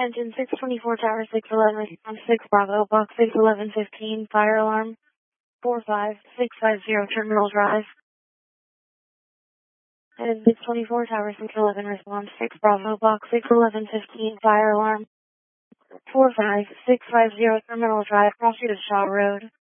Engine 624 Tower 611, on 6 Bravo, Box 61115, fire alarm 45650 Terminal Drive. Engine 624 Tower 611, response 6 Bravo, Box 61115, fire alarm 45650 Terminal Drive, cross to Shaw Road.